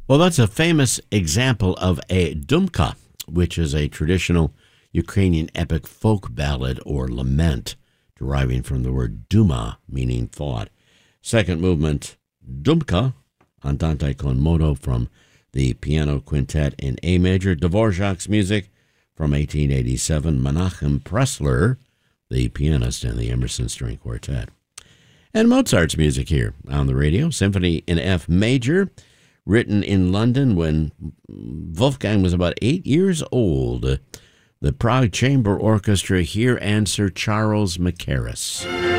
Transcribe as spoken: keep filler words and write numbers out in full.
Well, that's a famous example of a dumka, which is a traditional Ukrainian epic folk ballad or lament, deriving from the word duma, meaning thought. Second movement, dumka, andante con moto from the piano quintet in A major. Dvorak's music from eighteen eighty-seven, Menachem Pressler, the pianist in the Emerson String Quartet. And Mozart's music here on the radio, Symphony in F major, written in London when Wolfgang was about eight years old. The Prague Chamber Orchestra here, and Sir Charles Mackerras.